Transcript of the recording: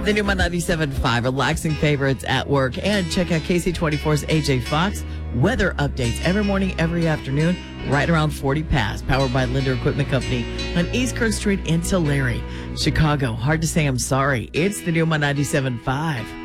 The new My 97.5, relaxing favorites at work. And check out KC24's AJ Fox. Weather updates every morning, every afternoon, right around 40 past. Powered by Linder Equipment Company on East Kirk Street in Tulare. Chicago, hard to say I'm sorry. It's the new My 97.5.